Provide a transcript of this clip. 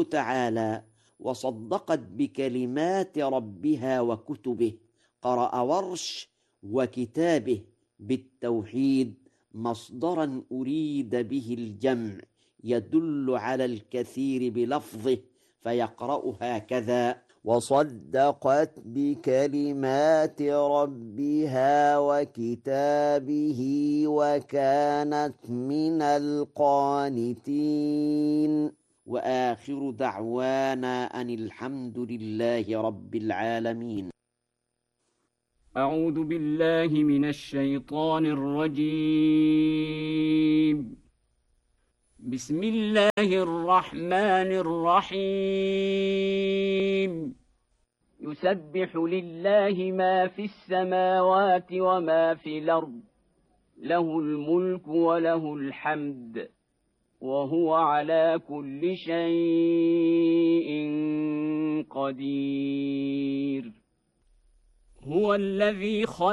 قوله تعالى: وصدقت بكلمات ربها وكتبه. قرأ ورش وكتابه بالتوحيد مصدرا أريد به الجمع، يدل على الكثير بلفظه، فيقرأ هكذا: وصدقت بكلمات ربها وكتابه وكانت من القانتين. وآخر دعوانا أن الحمد لله رب العالمين. أعوذ بالله من الشيطان الرجيم. بسم الله الرحمن الرحيم. يسبح لله ما في السماوات وما في الأرض، له الملك وله الحمد، وهو على كل شيء قدير. هو الذي خلق